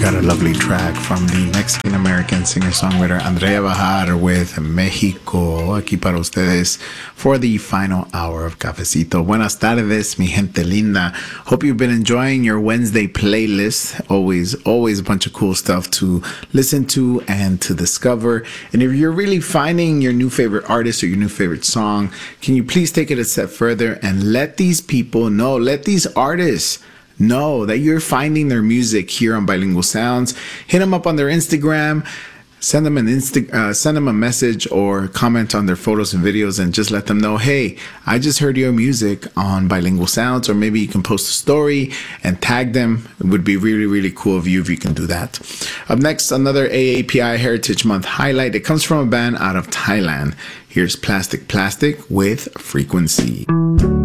Got a lovely track from the Mexican-American singer-songwriter Andrea Bajar with Mexico, aquí para ustedes for the final hour of Cafecito. Buenas tardes, mi gente linda. Hope you've been enjoying your Wednesday playlist. Always a bunch of cool stuff to listen to and to discover. And if you're really finding your new favorite artist or your new favorite song, can you please take it a step further and let these people know, let these artists know that you're finding their music here on Bilingual Sounds. Hit them up on their Instagram, send them a message or comment on their photos and videos, and just let them know, hey, I just heard your music on Bilingual Sounds. Or maybe you can post a story and tag them. It would be really, really cool of you if you can do that. Up next, another AAPI Heritage Month highlight. It comes from a band out of Thailand. Here's Plastic Plastic with Frequency.